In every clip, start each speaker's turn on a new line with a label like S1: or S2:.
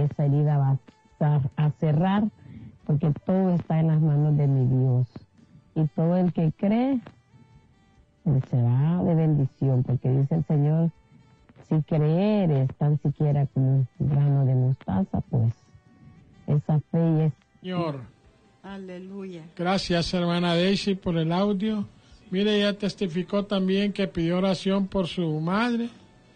S1: esa herida va a cerrar, porque todo está en las manos de mi Dios. Y todo el que cree, pues será de bendición, porque dice el Señor, si creeres tan siquiera como un grano de mostaza, pues esa fe es...
S2: Señor.
S3: Aleluya.
S2: Gracias, hermana Daisy, por el audio. Mire, ella testificó también que pidió oración por su madre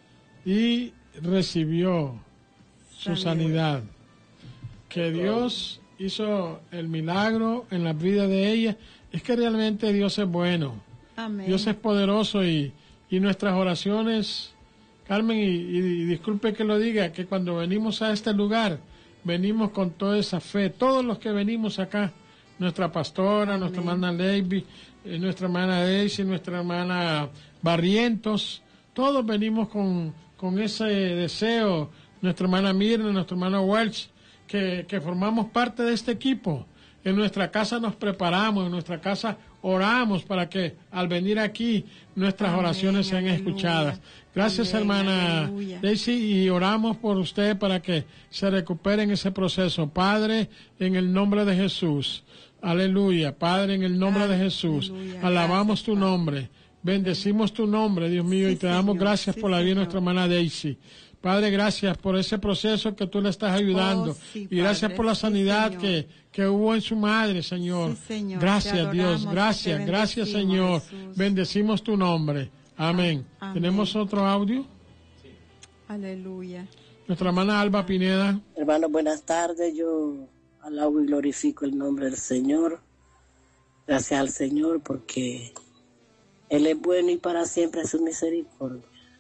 S2: y recibió su sanidad. Que Dios hizo el milagro en la vida de ella. Es que realmente Dios es bueno.
S3: Amén.
S2: Dios es poderoso y nuestras oraciones, Carmen, y disculpe que lo diga, que cuando venimos a este lugar, venimos con toda esa fe. Todos los que venimos acá, nuestra pastora, nuestra hermana Leiby, nuestra hermana Daisy, nuestra hermana Barrientos, todos venimos con ese deseo, nuestra hermana Mirna, nuestra hermana Welch, que formamos parte de este equipo. En nuestra casa nos preparamos, en nuestra casa oramos para que al venir aquí nuestras oraciones sean escuchadas. Gracias, hermana Daisy, y oramos por usted para que se recupere en ese proceso. Padre, en el nombre de Jesús. Aleluya. Padre, en el nombre de Jesús. Alabamos tu nombre. Bendecimos tu nombre, Dios mío, y te damos gracias por la vida de nuestra hermana Daisy. Padre, gracias por ese proceso que tú le estás ayudando. Y gracias por la sanidad que hubo en su madre, Señor.
S3: Señor.
S2: Gracias, Dios. Gracias, Señor.
S3: Jesús.
S2: Bendecimos tu nombre. Amén. ¿Tenemos otro audio?
S3: Sí. Aleluya.
S2: Nuestra hermana Alba Pineda.
S4: Hermanos, buenas tardes. Yo alabo y glorifico el nombre del Señor. Gracias al Señor porque Él es bueno y para siempre es su misericordia.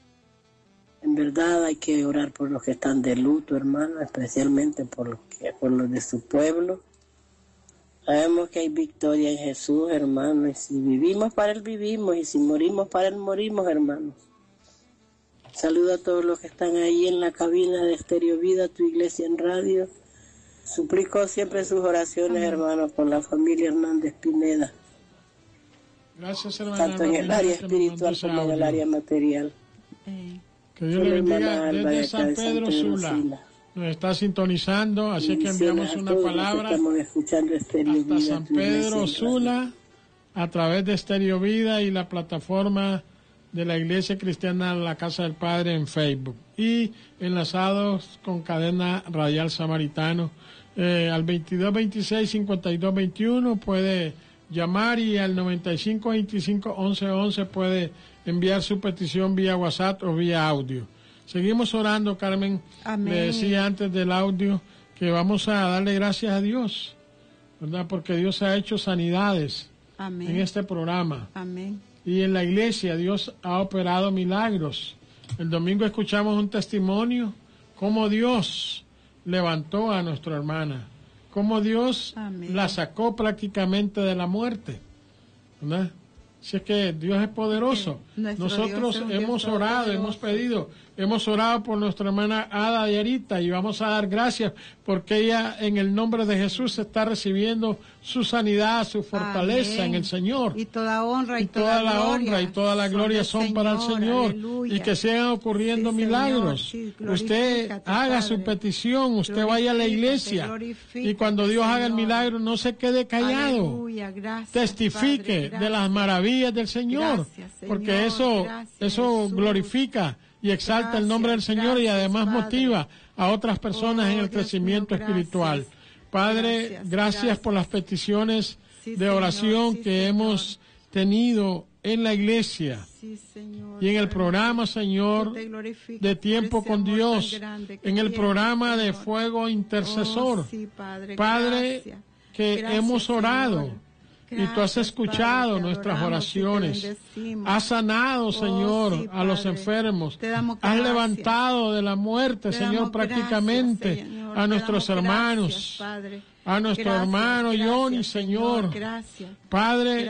S4: En verdad hay que orar por los que están de luto, hermano, especialmente por los de su pueblo. Sabemos que hay victoria en Jesús, hermano, y si vivimos para Él vivimos, y si morimos para Él morimos, hermanos. Saludo a todos los que están ahí en la cabina de Estéreo Vida, tu iglesia en radio. Suplico siempre sus oraciones, hermanos, por la familia Hernández Pineda.
S2: Gracias, hermana.
S4: Tanto en el área espiritual como en el área material.
S2: Que Dios le bendiga desde San Pedro Sula. Nos está sintonizando, así que enviamos una palabra hasta San Pedro Sula a través de Estéreo Vida y la plataforma de la Iglesia Cristiana La Casa del Padre en Facebook. Y enlazados con Cadena Radial Samaritano al 2226-5221 puede llamar y al 9525-1111 puede enviar su petición vía WhatsApp o vía audio. Seguimos orando, Carmen.
S3: Amén.
S2: Le decía antes del audio que vamos a darle gracias a Dios, ¿verdad? Porque Dios ha hecho sanidades.
S3: Amén.
S2: En este programa.
S3: Amén.
S2: Y en la iglesia Dios ha operado milagros. El domingo escuchamos un testimonio cómo Dios levantó a nuestra hermana, cómo Dios la sacó prácticamente de la muerte, ¿verdad? Si es que Dios es poderoso. Nosotros hemos orado, hemos pedido, hemos orado por nuestra hermana Ada y Arita y vamos a dar gracias porque ella en el nombre de Jesús está recibiendo su sanidad, su fortaleza en el Señor.
S3: Y toda honra y
S2: toda la honra y toda la gloria son para el Señor.
S3: Aleluya.
S2: Y que sigan ocurriendo milagros.
S3: Sí,
S2: usted haga su petición, usted vaya a la iglesia y cuando Dios haga el milagro no se quede callado.
S3: Aleluya. Gracias,
S2: testifique
S3: Padre,
S2: de las maravillas del Señor, porque eso glorifica y exalta el nombre del Señor y además motiva a otras personas en el crecimiento espiritual. Padre, gracias por las peticiones de oración que hemos tenido en la iglesia y en el programa, Señor, de Tiempo con Dios, en el programa de Fuego Intercesor. Padre, que hemos orado y tú has escuchado nuestras oraciones, has sanado, Señor, a los enfermos, has levantado de la muerte, Señor, prácticamente a nuestros hermanos, a nuestro hermano Johnny, Señor, Padre,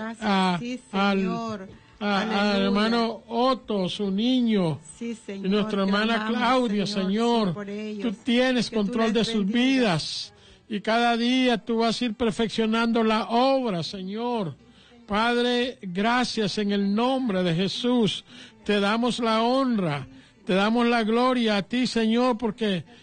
S2: al hermano Otto, su niño, y nuestra hermana Claudia, Señor, tú tienes control de sus vidas. Y cada día tú vas a ir perfeccionando la obra, Señor. Padre, gracias en el nombre de Jesús. Te damos la honra, te damos la gloria a ti, Señor, porque